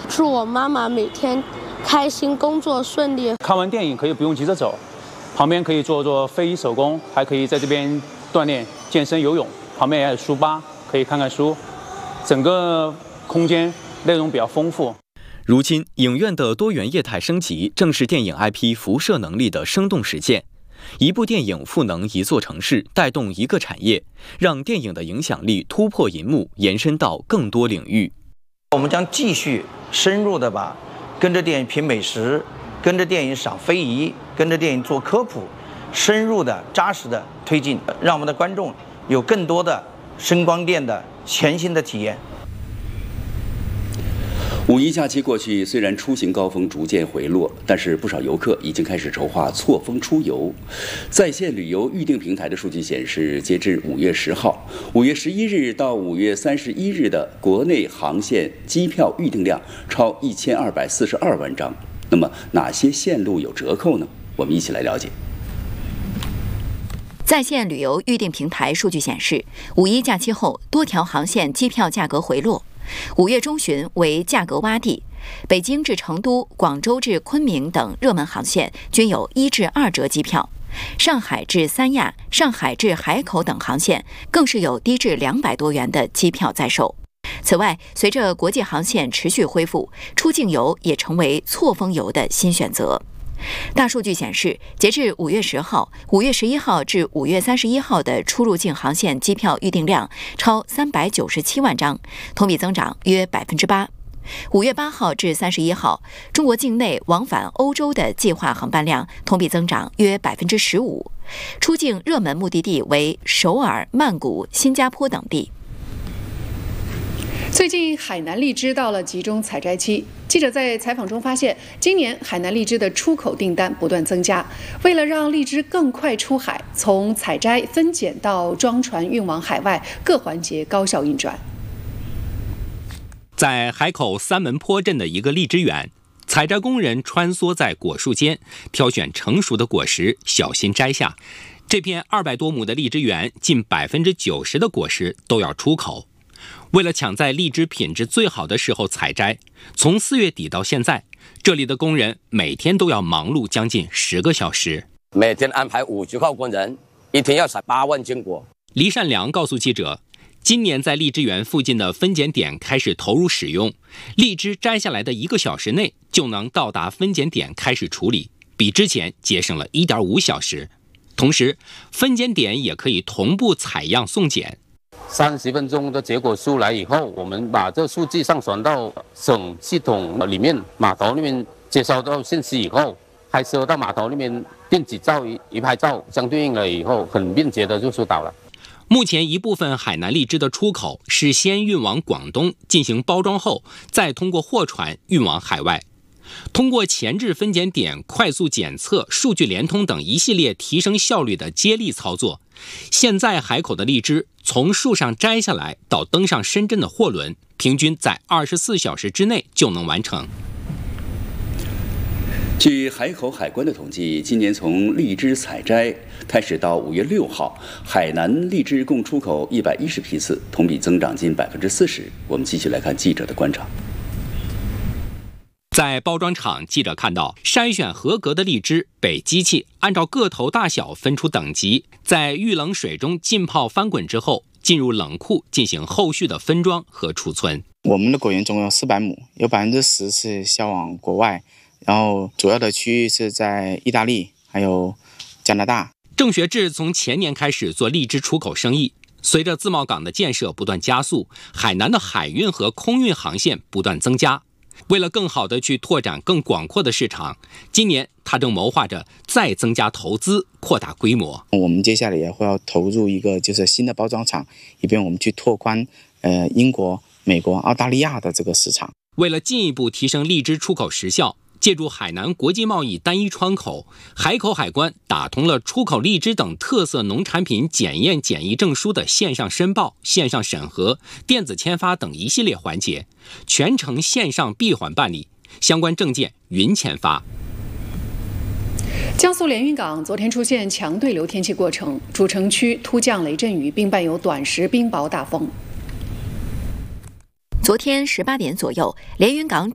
祝我妈妈每天开心，工作顺利。 看完电影可以不用急着走，旁边可以做做非遗手工，还可以在这边锻炼健身、游泳。旁边也有书吧，可以看看书。整个空间内容比较丰富。 如今，影院的多元业态升级，正是电影 IP 辐射能力的生动实践。一部电影赋能一座城市，带动一个产业，让电影的影响力突破银幕，延伸到更多领域。 我们将继续深入的把跟着电影品美食，跟着电影赏非遗，跟着电影做科普，深入的、扎实的推进，让我们的观众有更多的声光电的全新的体验。 五一假期过去，虽然出行高峰逐渐回落，但是不少游客已经开始筹划错峰出游。在线旅游预订平台的数据显示，截至5月10号，5月11日到5月31日的国内航线机票预订量超1242万张。那么哪些线路有折扣呢？我们一起来了解。 在线旅游预订平台数据显示，五一假期后，多条航线机票价格回落。5月中旬为价格洼地，北京至成都、广州至昆明等热门航线均有1至2折机票，上海至三亚、上海至海口等航线更是有低至200多元的机票在售。此外，随着国际航线持续恢复，出境游也成为错峰游的新选择。大数据显示，截至5月10号、5月11号至5月31号的出入境航线机票预订量超397万张，同比增长约8%。5月8号至31号，中国境内往返欧洲的计划航班量同比增长约15%，出境热门目的地为首尔、曼谷、新加坡等地。 最近海南荔枝到了集中采摘期，记者在采访中发现，今年海南荔枝的出口订单不断增加。为了让荔枝更快出海，从采摘、分拣到装船运往海外，各环节高效运转。 在海口三门坡镇的一个荔枝园，采摘工人穿梭在果树间，挑选成熟的果实，小心摘下。这片200多亩的荔枝园，近90%的果实都要出口。为了抢在荔枝品质最好的时候采摘，从4月底到现在，这里的工人每天都要忙碌将近10个小时。 每天安排50号工人，一天要采8万斤果。 黎善良告诉记者，今年在荔枝园附近的分拣点开始投入使用，荔枝摘下来的1个小时内就能到达分拣点开始处理，比之前节省了1.5小时。同时，分拣点也可以同步采样送检。 30分钟的结果出来以后，我们把这数据上传到省系统里面，码头那边接收到信息以后，拍摄到码头那边电子照一拍照，相对应了以后，很便捷的就收到了。 目前一部分海南荔枝的出口是先运往广东进行包装后，再通过货船运往海外。通过前置分拣点、快速检测、数据联通等一系列提升效率的接力操作，现在海口的荔枝从树上摘下来到登上深圳的货轮，平均在24小时之内就能完成。 据海口海关的统计，今年从荔枝采摘开始到5月6号，海南荔枝共出口110批次，同比增长近40%。我们继续来看记者的观察。 在包装厂，记者看到筛选合格的荔枝被机器按照个头大小分出等级，在遇冷水中浸泡翻滚之后，进入冷库进行后续的分装和储存。 我们的果园总共有400亩，有10%是销往国外，然后主要的区域是在意大利还有加拿大。 郑学志从前年开始做荔枝出口生意，随着自贸港的建设不断加速，海南的海运和空运航线不断增加。为了更好地去拓展更广阔的市场，今年他正谋划着再增加投资，扩大规模。 我们接下来也会要投入一个就是新的包装厂，以便我们去拓宽英国、美国、澳大利亚的这个市场。 为了进一步提升荔枝出口时效，借助海南国际贸易单一窗口，海口海关打通了出口荔枝等特色农产品检验检疫证书的线上申报、线上审核、电子签发等一系列环节，全程线上闭环办理，相关证件云签发。 江苏连云港昨天出现强对流天气过程，主城区突降雷阵雨，并伴有短时冰雹大风。 昨天18点左右，连云港